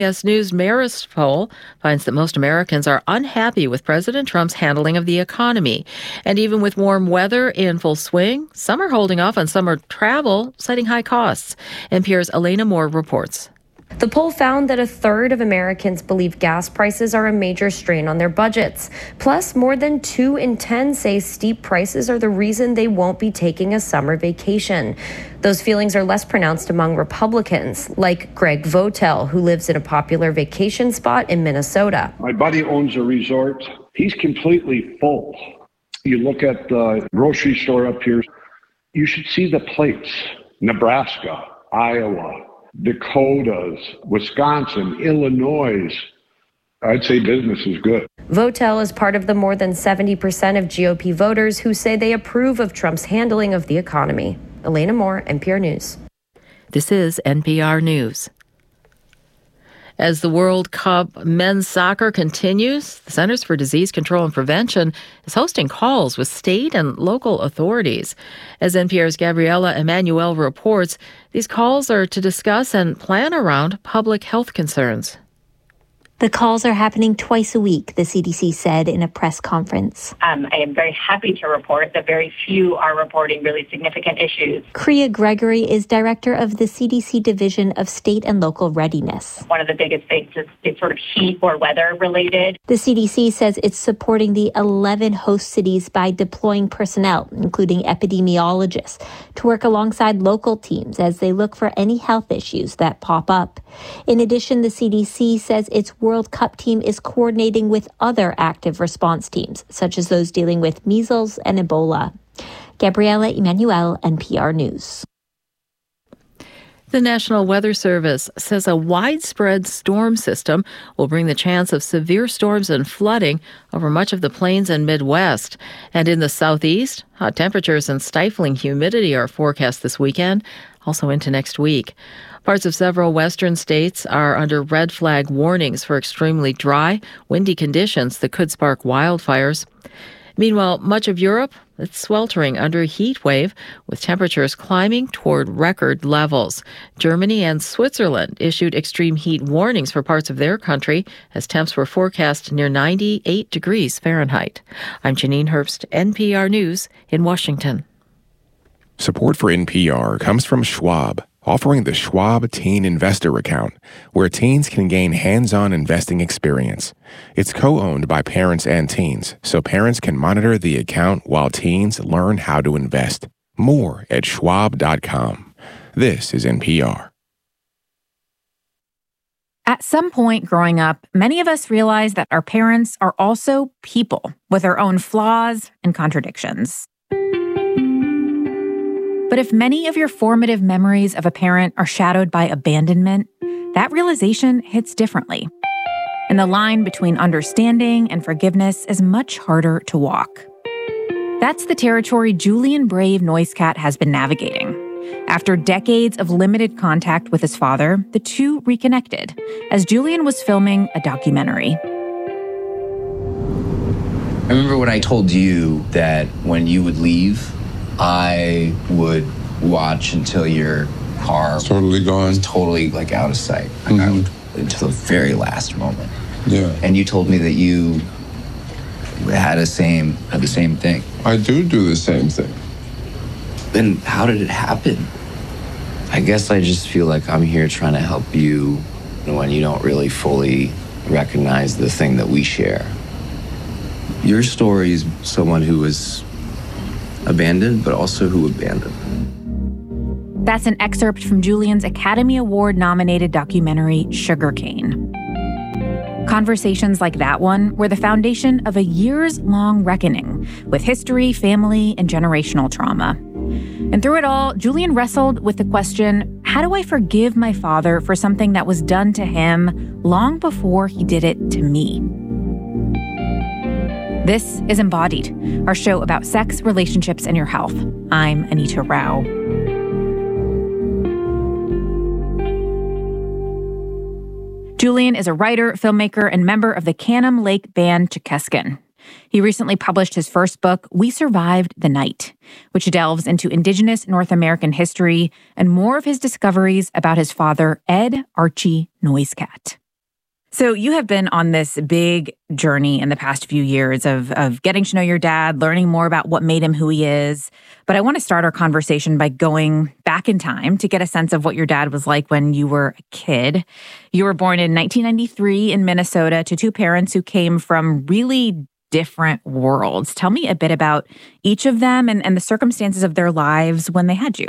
CBS News Marist poll finds that most Americans are unhappy with President Trump's handling of the economy. And even with warm weather in full swing, some are holding off on summer travel, citing high costs. NPR's Elena Moore reports. The poll found that a third of Americans believe gas prices are a major strain on their budgets. Plus, more than 2 in 10 say steep prices are the reason they won't be taking a summer vacation. Those feelings are less pronounced among Republicans, like Greg Votel, who lives in a popular vacation spot in Minnesota. My buddy owns a resort. He's completely full. You look at the grocery store up here, you should see the plates. Nebraska, Iowa, Dakotas, Wisconsin, Illinois. I'd say business is good. Votel is part of the more than 70% of GOP voters who say they approve of Trump's handling of the economy. Elena Moore, NPR News. This is NPR News. As the World Cup men's soccer continues, the Centers for Disease Control and Prevention is hosting calls with state and local authorities. As NPR's Gabriela Emanuel reports, these calls are to discuss and plan around public health concerns. The calls are happening twice a week, the CDC said in a press conference. I am very happy to report that very few are reporting really significant issues. Kriya Gregory is director of the CDC Division of State and Local Readiness. One of the biggest things is sort of heat or weather related. The CDC says it's supporting the 11 host cities by deploying personnel, including epidemiologists, to work alongside local teams as they look for any health issues that pop up. In addition, the CDC says its World Cup team is coordinating with other active response teams, such as those dealing with measles and Ebola. Gabriela Emanuel, NPR News. The National Weather Service says a widespread storm system will bring the chance of severe storms and flooding over much of the plains and Midwest. And in the Southeast, hot temperatures and stifling humidity are forecast this weekend, also into next week. Parts of several western states are under red flag warnings for extremely dry, windy conditions that could spark wildfires. Meanwhile, much of Europe is sweltering under a heat wave, with temperatures climbing toward record levels. Germany and Switzerland issued extreme heat warnings for parts of their country as temps were forecast near 98 degrees Fahrenheit. I'm Janine Herbst, NPR News in Washington. Support for NPR comes from Schwab, offering the Schwab Teen Investor Account, where teens can gain hands-on investing experience. It's co-owned by parents and teens, so parents can monitor the account while teens learn how to invest. More at schwab.com. This is NPR. At some point growing up, many of us realize that our parents are also people with their own flaws and contradictions. But if many of your formative memories of a parent are shadowed by abandonment, that realization hits differently. And the line between understanding and forgiveness is much harder to walk. That's the territory Julian Brave Noiscat has been navigating. After decades of limited contact with his father, the two reconnected as Julian was filming a documentary. I remember when I told you that when you would leave, I would watch until your car was totally gone, was totally like out of sight. Like I would until the very last moment. Yeah. And you told me that you had the same thing. I do the same thing. Then how did it happen? I guess I just feel like I'm here trying to help you when you don't really fully recognize the thing that we share. Your story is someone who was abandoned, but also who abandoned. That's an excerpt from Julian's Academy Award-nominated documentary, Sugarcane. Conversations like that one were the foundation of a years-long reckoning with history, family, and generational trauma. And through it all, Julian wrestled with the question, how do I forgive my father for something that was done to him long before he did it to me? This is Embodied, our show about sex, relationships, and your health. I'm Anita Rao. Julian is a writer, filmmaker, and member of the Canham Lake band Chekeskin. He recently published his first book, We Survived the Night, which delves into Indigenous North American history and more of his discoveries about his father, Ed Archie Noiscat. So you have been on this big journey in the past few years of getting to know your dad, learning more about what made him who he is. But I want to start our conversation by going back in time to get a sense of what your dad was like when you were a kid. You were born in 1993 in Minnesota to two parents who came from really different worlds. Tell me a bit about each of them and the circumstances of their lives when they had you.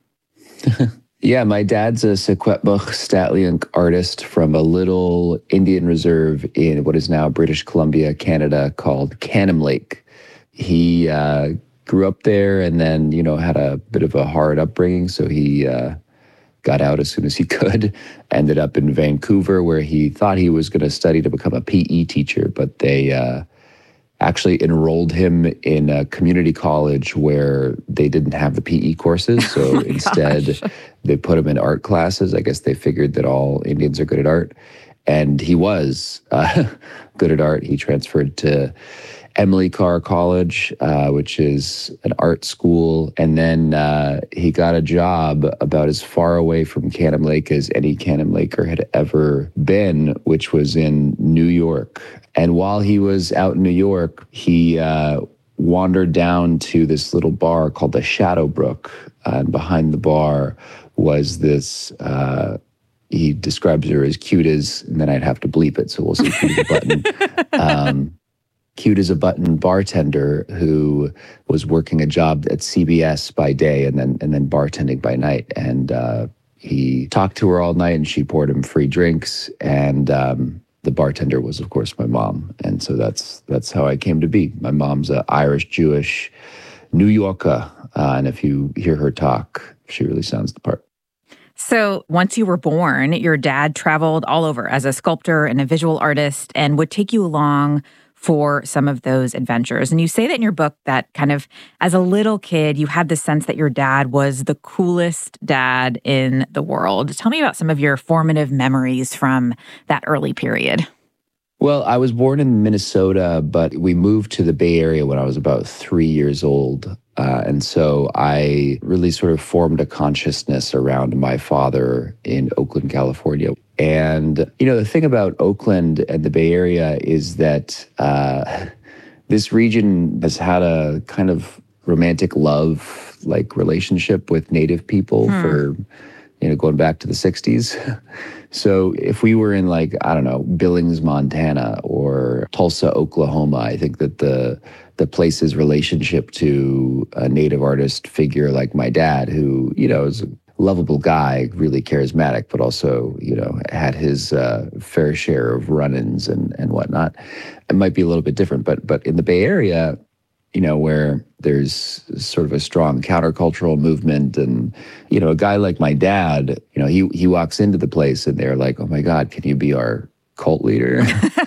Yeah, my dad's a Secwepemc St'át'imc artist from a little Indian reserve in what is now British Columbia, Canada, called Cannon Lake. He grew up there and then, had a bit of a hard upbringing, so he got out as soon as he could, ended up in Vancouver where he thought he was going to study to become a PE teacher, but they actually enrolled him in a community college where they didn't have the PE courses. So instead, they put him in art classes. I guess they figured that all Indians are good at art. And he was good at art. He transferred to Emily Carr College, which is an art school. And then he got a job about as far away from Cannon Lake as any Cannon Laker had ever been, which was in New York. And while he was out in New York, he wandered down to this little bar called the Shadowbrook. And behind the bar was this, he describes her as cute as, and then I'd have to bleep it, so we'll say cute as a button. Cute as a button bartender who was working a job at CBS by day and then bartending by night. And he talked to her all night and she poured him free drinks. And the bartender was, of course, my mom. And so that's how I came to be. My mom's an Irish-Jewish New Yorker. And if you hear her talk, she really sounds the part. So once you were born, your dad traveled all over as a sculptor and a visual artist and would take you along for some of those adventures. And you say that in your book that kind of as a little kid, you had the sense that your dad was the coolest dad in the world. Tell me about some of your formative memories from that early period. Well, I was born in Minnesota, but we moved to the Bay Area when I was about 3 years old. And so I really sort of formed a consciousness around my father in Oakland, California. And, the thing about Oakland and the Bay Area is that this region has had a kind of romantic love-like relationship with Native people for, going back to the 60s. So if we were in Billings, Montana or Tulsa, Oklahoma, I think that the place's relationship to a Native artist figure like my dad, who, is a lovable guy, really charismatic, but also, had his fair share of run-ins and whatnot, it might be a little bit different. But in the Bay Area, where there's sort of a strong countercultural movement and, a guy like my dad, he walks into the place and they're like, oh my God, can you be our cult leader?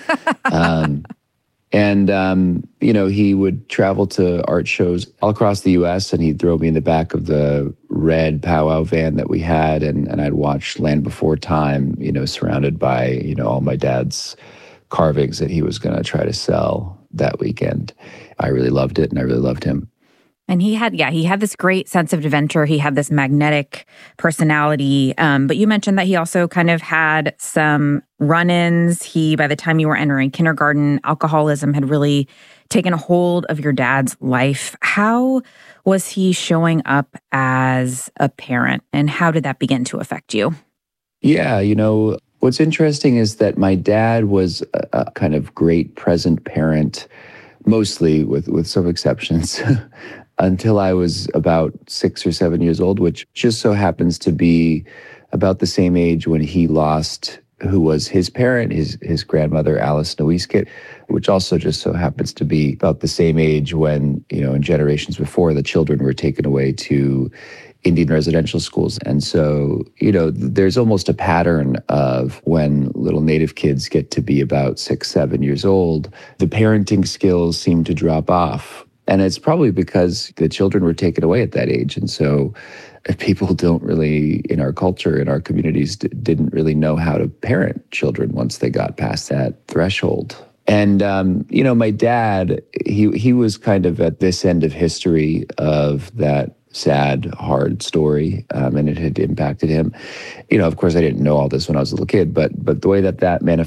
He would travel to art shows all across the U.S. and he'd throw me in the back of the red powwow van that we had and I'd watch Land Before Time, surrounded by, all my dad's carvings that he was going to try to sell that weekend. I really loved it and I really loved him. And he had this great sense of adventure. He had this magnetic personality. But you mentioned that he also kind of had some run-ins. By the time you were entering kindergarten, alcoholism had really taken a hold of your dad's life. How was he showing up as a parent and how did that begin to affect you? Yeah, what's interesting is that my dad was a kind of great present parent, mostly with some exceptions, until I was about 6 or 7 years old, which just so happens to be about the same age when he lost who was his parent, his grandmother, Alice Nowiskit, which also just so happens to be about the same age when, in generations before, the children were taken away to Indian residential schools. And so, there's almost a pattern of when little Native kids get to be about 6, 7 years old, the parenting skills seem to drop off. And it's probably because the children were taken away at that age. And so people don't really, in our culture, in our communities, didn't really know how to parent children once they got past that threshold. And, my dad, he was kind of at this end of history of that sad, hard story, and it had impacted him. Of course, I didn't know all this when I was a little kid, but the way that manifested